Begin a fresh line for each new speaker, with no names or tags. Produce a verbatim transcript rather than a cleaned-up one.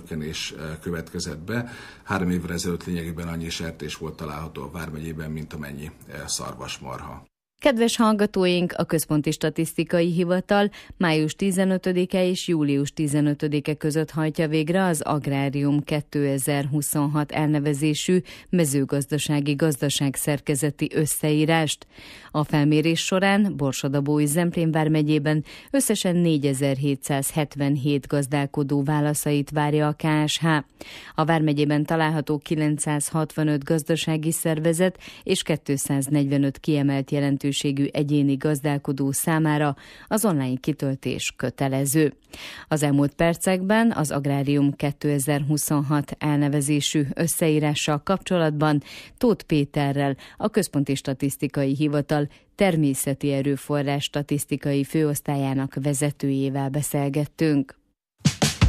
csökkenés következett be. Három évvel ezelőtt lényegében annyi sertés volt található a vármegyében, mint amennyi szarvasmarha.
Kedves hallgatóink, a Központi Statisztikai Hivatal május tizenötödike és július tizenötödike között hajtja végre az Agrárium kétezer-huszonhat elnevezésű mezőgazdasági gazdaságszerkezeti összeírást. A felmérés során Borsod-Abaúj-Zemplén vármegyében összesen négyezer-hétszázhetvenhét gazdálkodó válaszait várja a ká es há. A vármegyében található kilencszázhatvanöt gazdasági szervezet és kétszáznegyvenöt kiemelt jelentőségű egyéni gazdálkodó számára az online kitöltés kötelező. Az elmúlt percekben az Agrárium kétezer-huszonhat elnevezésű összeírással kapcsolatban Tóth Péterrel, a Központi Statisztikai Hivatal természeti erőforrás statisztikai főosztályának vezetőjével beszélgettünk.